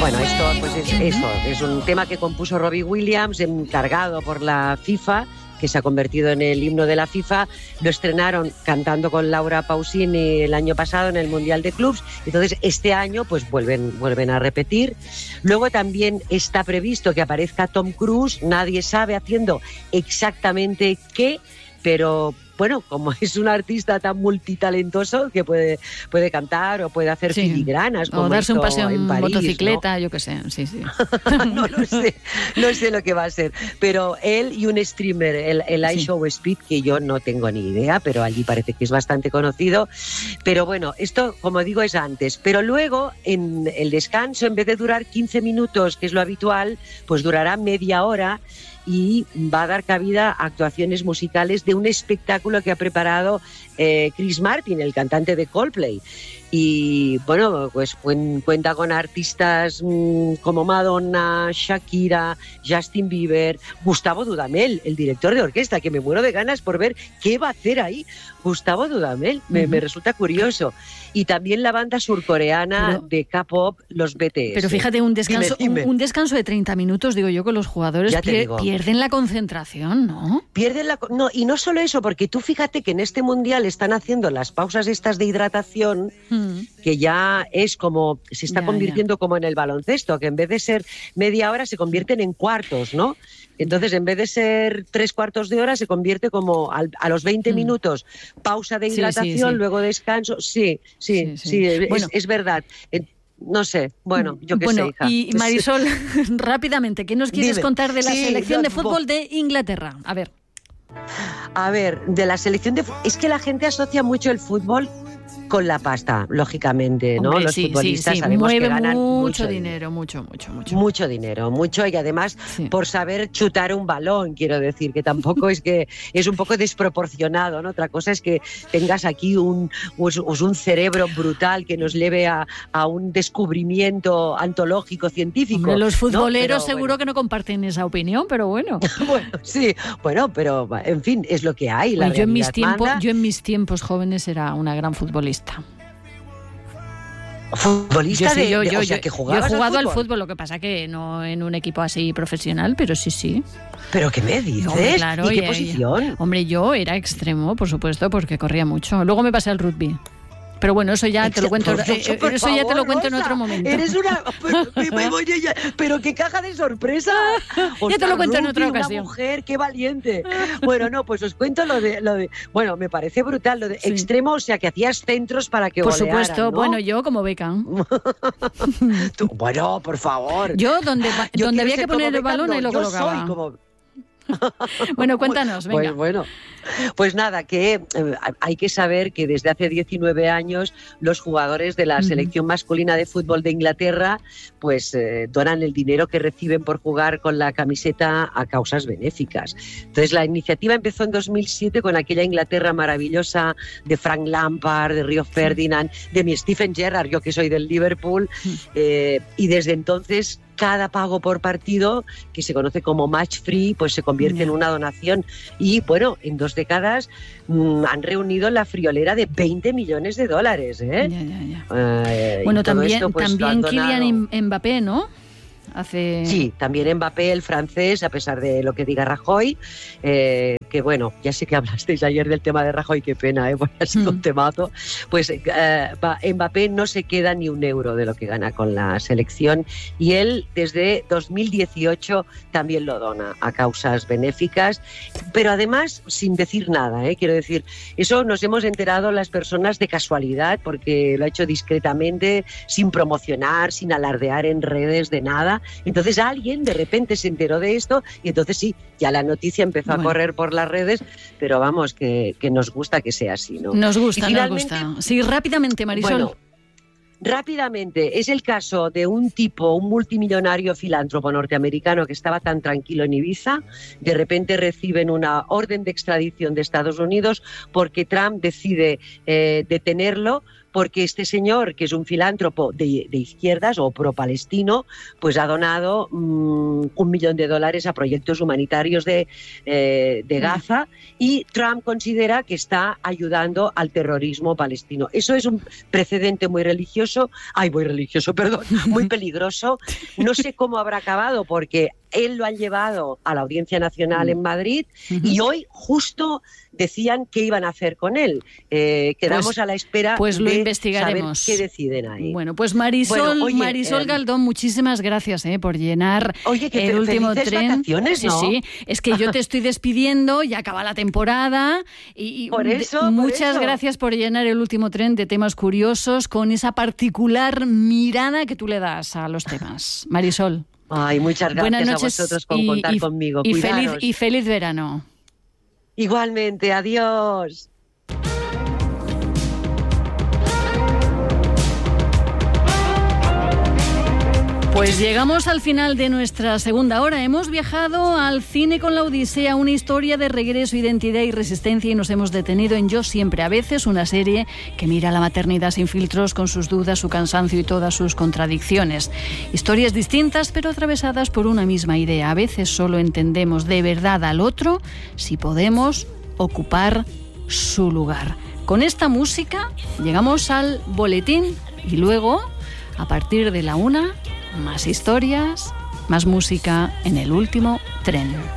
Bueno, esto pues es un tema que compuso Robbie Williams, encargado por la FIFA, que se ha convertido en el himno de la FIFA. Lo estrenaron cantando con Laura Pausini el año pasado en el Mundial de Clubs. Entonces, este año pues vuelven a repetir. Luego también está previsto que aparezca Tom Cruise. Nadie sabe haciendo exactamente qué, pero bueno, como es un artista tan multitalentoso que puede cantar o puede hacer filigranas. O darse un paseo en París, motocicleta, ¿no? Yo qué sé, sí. No sé lo que va a ser. Pero él y un streamer, el iShow Speed, que yo no tengo ni idea, pero allí parece que es bastante conocido. Pero bueno, esto, como digo, es antes. Pero luego, en el descanso, en vez de durar 15 minutos, que es lo habitual, pues durará media hora y va a dar cabida a actuaciones musicales de un espectáculo que ha preparado Chris Martin, el cantante de Coldplay. Y bueno, pues cuenta con artistas como Madonna, Shakira, Justin Bieber, Gustavo Dudamel, el director de orquesta, que me muero de ganas por ver qué va a hacer ahí Gustavo Dudamel, me resulta curioso. Y también la banda surcoreana de K-pop, los BTS. Pero fíjate, un descanso de 30 minutos, digo yo, que los jugadores pierden la concentración, ¿no? No, y no solo eso, porque tú fíjate que en este Mundial están haciendo las pausas estas de hidratación, que ya es como, se está convirtiendo como en el baloncesto, que en vez de ser media hora se convierten en cuartos, ¿no? Entonces, en vez de ser 3/4 de hora, se convierte como a los 20 minutos, pausa de hidratación, luego descanso. Sí. Bueno, es verdad. No sé, bueno, yo qué sé, hija. Y Marisol, rápidamente, ¿qué nos quieres contar de la selección de fútbol de Inglaterra? A ver, de la selección de fútbol, es que la gente asocia mucho el fútbol con la pasta, lógicamente, ¿no? Hombre, los futbolistas sabemos que ganan mucho dinero, mucho. Mucho dinero, y además por saber chutar un balón, quiero decir, que tampoco es que es un poco desproporcionado, ¿no? Otra cosa es que tengas aquí un cerebro brutal que nos lleve a un descubrimiento antológico, científico. Hombre, los futboleros ¿no? seguro que no comparten esa opinión, pero bueno. pero en fin, es lo que hay. Yo en mis tiempos jóvenes era una gran futbolista. ¿Futbolista? O sea, que jugabas yo he jugado al fútbol, lo que pasa que no en un equipo así profesional, pero sí. ¿Pero qué me dices? Hombre, claro, ¿Y qué posición? Hombre, yo era extremo, por supuesto, porque corría mucho. Luego me pasé al rugby. Pero bueno, eso ya te lo cuento. En otro momento. Eres una. Pero qué caja de sorpresa. Ya te lo cuento en otra ocasión. Una mujer, qué valiente. Bueno, no, pues os cuento lo de. Bueno, me parece brutal lo de extremo, o sea, que hacías centros para que por golearan, supuesto, ¿no? Bueno, yo como Beckham. Bueno, por favor. Yo donde había que poner el balón ahí lo colocaba. Bueno, cuéntanos, venga. Pues nada, que hay que saber que desde hace 19 años los jugadores de la selección masculina de fútbol de Inglaterra pues donan el dinero que reciben por jugar con la camiseta a causas benéficas. Entonces la iniciativa empezó en 2007 con aquella Inglaterra maravillosa de Frank Lampard, de Rio Ferdinand, de mi Steven Gerrard, yo que soy del Liverpool, y desde entonces cada pago por partido, que se conoce como match free, pues se convierte en una donación. Y bueno, en 2 décadas han reunido la friolera de $20 millones. Bueno, también Kylian Mbappé, ¿no? Sí, también Mbappé, el francés, a pesar de lo que diga Rajoy, que bueno, ya sé que hablasteis ayer del tema de Rajoy, qué pena, porque ha sido un temazo. Pues Mbappé no se queda ni un euro de lo que gana con la selección y él desde 2018 también lo dona a causas benéficas, pero además sin decir nada, quiero decir, eso nos hemos enterado las personas de casualidad porque lo ha hecho discretamente, sin promocionar, sin alardear en redes de nada. Entonces alguien de repente se enteró de esto y entonces sí, ya la noticia empezó a correr por las redes, pero vamos, que nos gusta que sea así, ¿no? Nos gusta. Sí, rápidamente, Marisol. Bueno, rápidamente, es el caso de un multimillonario filántropo norteamericano que estaba tan tranquilo en Ibiza, de repente reciben una orden de extradición de Estados Unidos porque Trump decide detenerlo porque este señor, que es un filántropo de izquierdas o pro-palestino, pues ha donado $1 millón a proyectos humanitarios de Gaza, y Trump considera que está ayudando al terrorismo palestino. Eso es un precedente muy peligroso. No sé cómo habrá acabado, porque él lo han llevado a la Audiencia Nacional en Madrid y hoy justo decían qué iban a hacer con él. Quedamos a la espera lo de investigaremos. saber qué deciden ahí. Bueno, pues Marisol Galdón, muchísimas gracias por llenar el último tren. Vacaciones, ¿no? Sí, es que yo te estoy despidiendo, ya acaba la temporada y muchas gracias por llenar el último tren de temas curiosos con esa particular mirada que tú le das a los temas. Marisol. Ay, muchas gracias. Buenas noches a vosotros por contar conmigo. Y feliz verano. Igualmente, adiós. Pues llegamos al final de nuestra segunda hora. Hemos viajado al cine con La Odisea, una historia de regreso, identidad y resistencia, y nos hemos detenido en Yo siempre a veces, una serie que mira la maternidad sin filtros, con sus dudas, su cansancio y todas sus contradicciones. Historias distintas pero atravesadas por una misma idea. A veces solo entendemos de verdad al otro si podemos ocupar su lugar. Con esta música llegamos al boletín y luego, a partir de la 1, más historias, más música en el último tren.